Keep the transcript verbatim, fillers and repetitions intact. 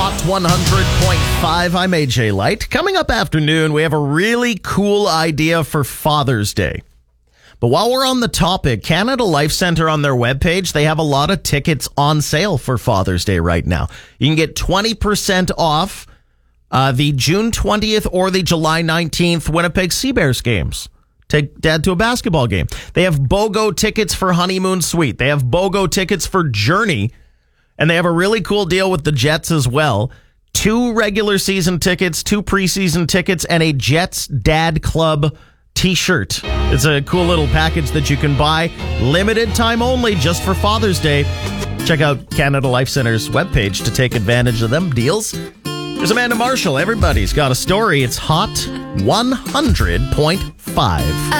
Hot one hundred point five. I'm A J Light. Coming up afternoon, we have a really cool idea for Father's Day. But while we're on the topic, Canada Life Centre on their webpage, they have a lot of tickets on sale for Father's Day right now. You can get twenty percent off uh, the June twentieth or the July nineteenth Winnipeg Sea Bears games. Take dad to a basketball game. They have BOGO tickets for Honeymoon Suite. They have BOGO tickets for Journey. And they have a really cool deal with the Jets as well. Two regular season tickets, two preseason tickets, and a Jets Dad Club t-shirt. It's a cool little package that you can buy. Limited time only, just for Father's Day. Check out Canada Life Centre's webpage to take advantage of them deals. There's Amanda Marshall. Everybody's got a story. It's Hot one hundred point five.